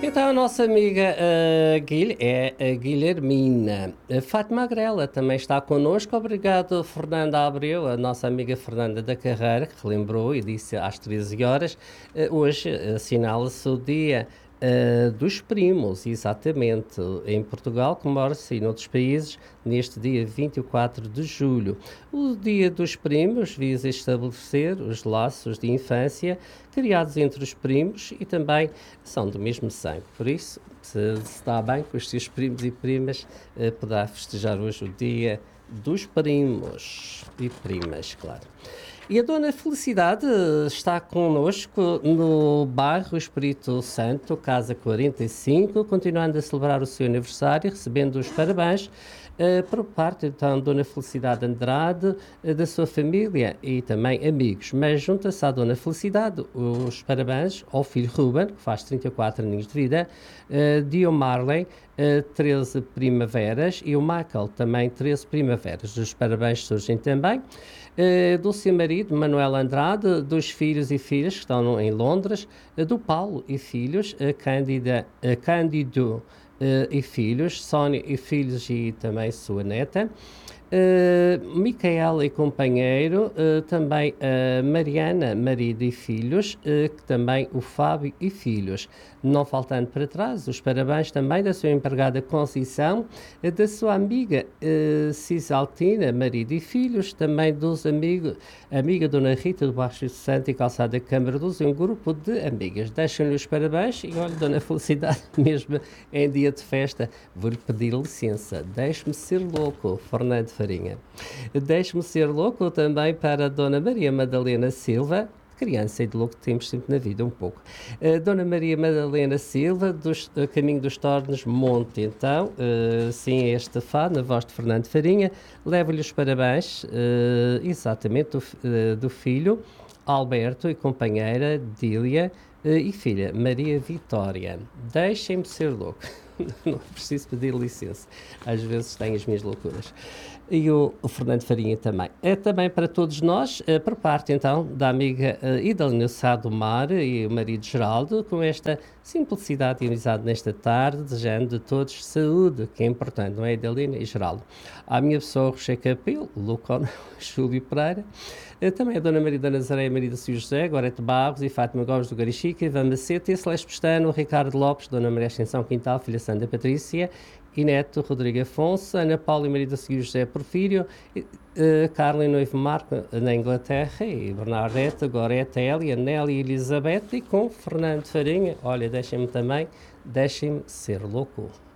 Então, a nossa amiga é a Guilhermina. A Fátima Agrela também está connosco. Obrigado, Fernanda Abreu, a nossa amiga Fernanda da Carreira, que relembrou e disse às 13 horas. Hoje assinala-se o dia dos primos, exatamente. Em Portugal comemora-se e noutros países neste dia 24 de julho. O Dia dos Primos visa estabelecer os laços de infância criados entre os primos e também são do mesmo sangue. Por isso, se está bem com os seus primos e primas, poderá festejar hoje o Dia dos Primos e Primas, claro. E a Dona Felicidade está connosco no bairro Espírito Santo, Casa 45, continuando a celebrar o seu aniversário, recebendo os parabéns por parte, então, Dona Felicidade Andrade, da sua família e também amigos. Mas junta-se à Dona Felicidade os parabéns ao filho Ruben, que faz 34 aninhos de vida, Dio Marley, 13 primaveras, e o Michael também 13 primaveras. Os parabéns surgem também do seu marido, Manuel Andrade, dos filhos e filhas que estão em Londres, do Paulo e filhos, Cândido e filhos, Sónia e filhos e também sua neta, Micaela e companheiro, também Mariana, marido e filhos, que também o Fábio e filhos. Não faltando para trás, os parabéns também da sua empregada Conceição, da sua amiga Cisaltina, marido e filhos, também dos amigos, amiga Dona Rita do Baixo Santo e Calçada Câmara Luz, e um grupo de amigas. Deixam-lhe os parabéns e olha, Dona Felicidade, mesmo em dia de festa, vou-lhe pedir licença, deixe-me ser louco, Fernando Farinha. Deixe-me ser louco também para a Dona Maria Madalena Silva, criança e de louco temos sempre na vida um pouco. Dona Maria Madalena Silva, do Caminho dos Tornos, Monte, então, sim, este fado, na voz de Fernando Farinha, levo-lhe os parabéns, exatamente, do filho, Alberto e companheira, Dília, e filha, Maria Vitória. Deixem-me ser louco. Não preciso pedir licença. Às vezes tenho as minhas loucuras. E o Fernando Farinha também. É também para todos nós, por parte então da amiga Idalina Sá do Mar e o marido Geraldo, com esta simplicidade e amizade nesta tarde, desejando a todos saúde, que é importante, não é, Idalina e Geraldo? À minha pessoa, Rocher Capelo, Lucon, Júlio Pereira, também a Dona Maria da Nazaré, Maria da São José, Gorete Barros e Fátima Gomes do Garichica, Ivan Macete, Celeste Pestano, Ricardo Lopes, Dona Maria Ascensão Quintal, Filha Santa Patrícia, e neto Rodrigo Afonso, Ana Paula e Maria da São José Porfírio, Carla e Noivo Marco na Inglaterra, e Bernadette, Gorete, Elia, Nelly e Elizabeth, e com Fernando Farinha, olha, deixem-me ser louco.